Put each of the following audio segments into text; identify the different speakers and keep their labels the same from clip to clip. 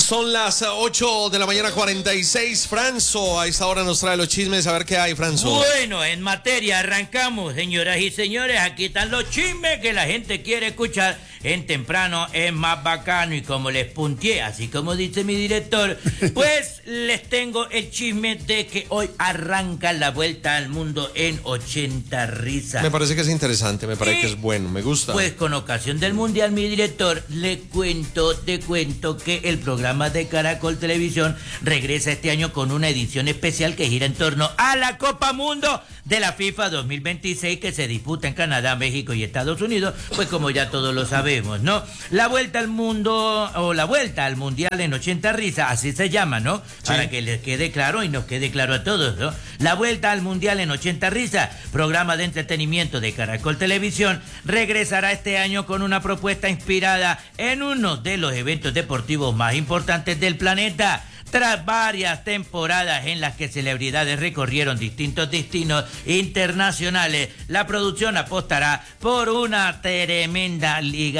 Speaker 1: Son las 8 de la mañana 46. Franzo, a esta hora nos trae los chismes. A ver qué hay, Franzo.
Speaker 2: Bueno, en materia arrancamos, señoras y señores. Aquí están los chismes que la gente quiere escuchar. En temprano es más bacano y como les punteé, así como dice mi director, pues les tengo el chisme de que hoy arranca la vuelta al mundo en 80 risas.
Speaker 1: Me parece que es interesante, me parece que es bueno, me gusta.
Speaker 2: Pues con ocasión del mundial, mi director, te cuento que el programa de Caracol Televisión regresa este año con una edición especial que gira en torno a la Copa Mundo de la FIFA 2026 que se disputa en Canadá, México y Estados Unidos, pues como ya todos lo sabemos, ¿no? La vuelta al mundo, o la vuelta al mundial en 80 risas, así se llama, ¿no? Sí. Para que les quede claro y nos quede claro a todos, ¿no? La vuelta al mundial en 80 risas, programa de entretenimiento de Caracol Televisión, regresará este año con una propuesta inspirada en uno de los eventos deportivos más importantes del planeta. Tras varias temporadas en las que celebridades recorrieron distintos destinos internacionales, la producción apostará por una temática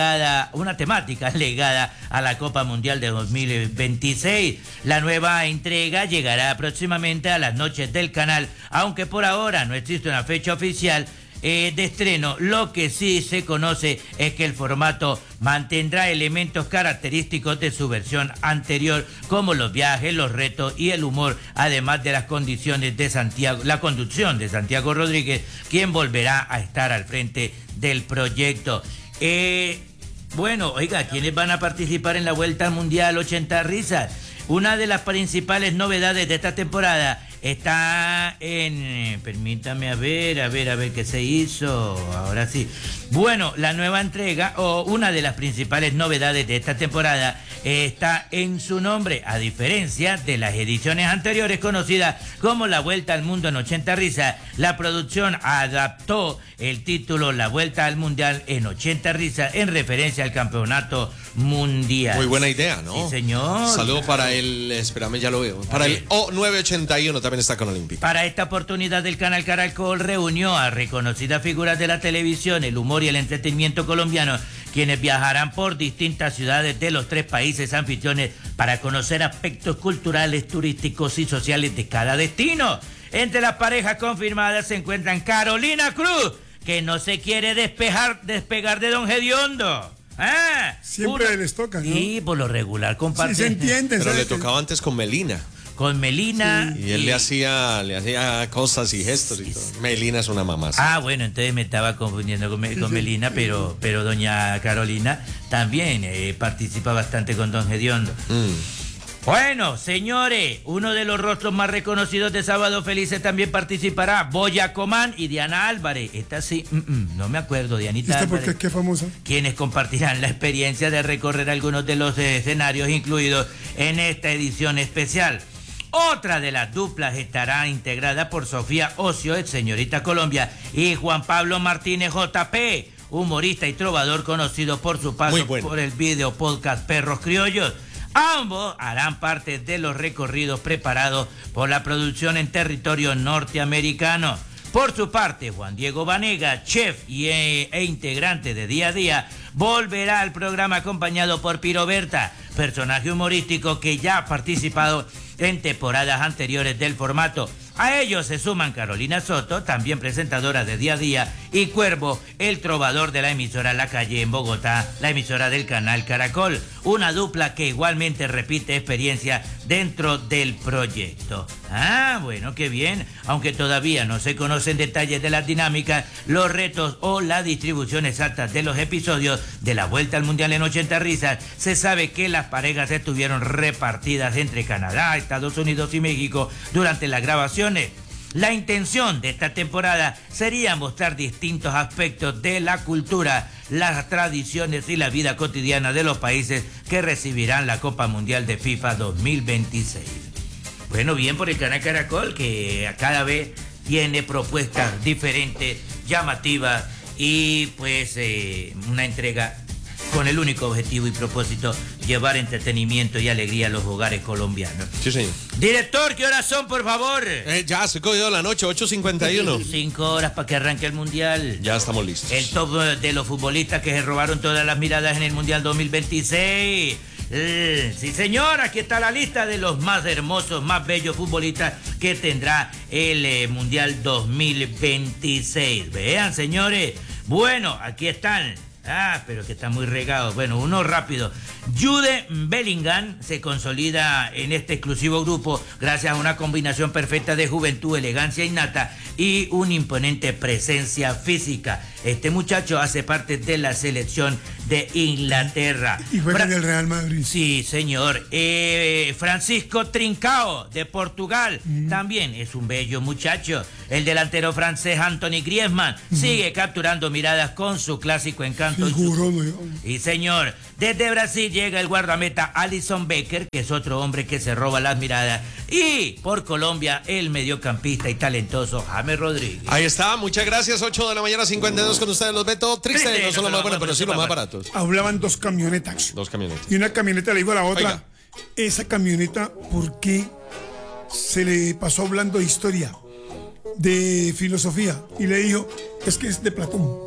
Speaker 2: ligada a la Copa Mundial de 2026. La nueva entrega llegará próximamente a las noches del canal, aunque por ahora no existe una fecha oficial de estreno. Lo que sí se conoce es que el formato mantendrá elementos característicos de su versión anterior, como los viajes, los retos y el humor, además de las condiciones de la conducción de Santiago Rodríguez, quien volverá a estar al frente del proyecto. Bueno, oiga, ¿quiénes van a participar en la Vuelta al Mundial 80 risas? Una de las principales novedades de esta temporada está en... Permítame a ver qué se hizo. Ahora sí. Bueno, la nueva entrega, o una de las principales novedades de esta temporada, está en su nombre, a diferencia de las ediciones anteriores conocidas como La Vuelta al Mundo en 80 risas. La producción adaptó el título La Vuelta al Mundial en 80 risas en referencia al campeonato mundial.
Speaker 1: Muy buena idea, ¿no?
Speaker 2: Sí, señor.
Speaker 1: Saludo para el, espérame, ya lo veo, para el O981, también está con Olímpico.
Speaker 2: Para esta oportunidad el canal Caracol reunió a reconocidas figuras de la televisión, el humor y el entretenimiento colombiano, quienes viajarán por distintas ciudades de los 3 países anfitriones para conocer aspectos culturales, turísticos y sociales de cada destino. Entre las parejas confirmadas se encuentran Carolina Cruz, que no se quiere despegar de Don Hediondo.
Speaker 3: Siempre les toca, ¿no?
Speaker 2: Y por lo regular comparten.
Speaker 3: Sí, se entiende.
Speaker 1: Pero le tocaba antes con Melina.
Speaker 2: Con Melina.
Speaker 1: Sí. Y él le hacía cosas y gestos y todo. Melina es una mamasa.
Speaker 2: Bueno, entonces me estaba confundiendo con Melina, pero doña Carolina también participa bastante con Don Hediondo. Bueno, señores, uno de los rostros más reconocidos de Sábado Felices también participará, Boya Comán y Diana Álvarez. Esta sí, no me acuerdo, Dianita Álvarez.
Speaker 3: ¿Por qué famosa?
Speaker 2: Quienes compartirán la experiencia de recorrer algunos de los escenarios incluidos en esta edición especial. Otra de las duplas estará integrada por Sofía Ocio, ex señorita Colombia, y Juan Pablo Martínez JP, humorista y trovador conocido por su paso por el video podcast Perros Criollos. Ambos harán parte de los recorridos preparados por la producción en territorio norteamericano. Por su parte, Juan Diego Vanega, chef e integrante de Día a Día, volverá al programa acompañado por Piro Berta, personaje humorístico que ya ha participado en temporadas anteriores del formato. A ellos se suman Carolina Soto, también presentadora de Día a Día, y Cuervo, el trovador de la emisora La Calle en Bogotá, la emisora del canal Caracol. Una dupla que igualmente repite experiencia dentro del proyecto. Bueno, qué bien. Aunque todavía no se conocen detalles de las dinámicas, los retos o la distribución exacta de los episodios de la Vuelta al Mundial en 80 risas, se sabe que las parejas estuvieron repartidas entre Canadá, Estados Unidos y México durante las grabaciones. La intención de esta temporada sería mostrar distintos aspectos de la cultura, las tradiciones y la vida cotidiana de los países que recibirán la Copa Mundial de FIFA 2026. Bueno, bien por el canal Caracol, que cada vez tiene propuestas diferentes, llamativas y pues una entrega con el único objetivo y propósito, llevar entretenimiento y alegría a los hogares colombianos.
Speaker 1: Sí, señor.
Speaker 2: Director, ¿qué horas son, por favor?
Speaker 1: Ya se cogió la noche, 8:51.
Speaker 2: 5 horas para que arranque el Mundial.
Speaker 1: Ya estamos listos.
Speaker 2: El top de los futbolistas que se robaron todas las miradas en el Mundial 2026. Sí, señor, aquí está la lista de los más hermosos, más bellos futbolistas que tendrá el Mundial 2026. Vean, señores. Bueno, aquí están. Pero que está muy regado. Bueno, uno rápido. Jude Bellingham se consolida en este exclusivo grupo gracias a una combinación perfecta de juventud, elegancia innata y una imponente presencia física. Este muchacho hace parte de la selección de Inglaterra.
Speaker 3: Y juega en el Real Madrid.
Speaker 2: Sí, señor. Francisco Trincao, de Portugal, también es un bello muchacho. El delantero francés Anthony Griezmann sigue capturando miradas con su clásico encanto. Y señor, desde Brasil llega el guardameta Alisson Becker, que es otro hombre que se roba las miradas. Y por Colombia, el mediocampista y talentoso James Rodríguez.
Speaker 1: Ahí está, muchas gracias. 8 de la mañana, 52 con ustedes, los Beto. Triste, no son los más buenos, pero sí los más baratos.
Speaker 3: Hablaban dos camionetas.
Speaker 1: Dos camionetas.
Speaker 3: Y una camioneta le dijo a la otra,
Speaker 1: Oiga.
Speaker 3: esa camioneta, ¿por qué se le pasó hablando de historia, de filosofía? Y le dijo, es que es de Platón.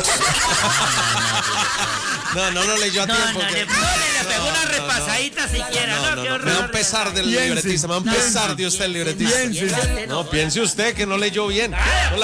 Speaker 1: No leyó a tiempo.
Speaker 2: Le pegó una repasadita siquiera. Qué horror.
Speaker 1: Me da un pesar del
Speaker 3: Piense,
Speaker 1: libretista, me da un pesar de usted, el libretista.
Speaker 3: Piense.
Speaker 1: No, piense usted que no leyó bien.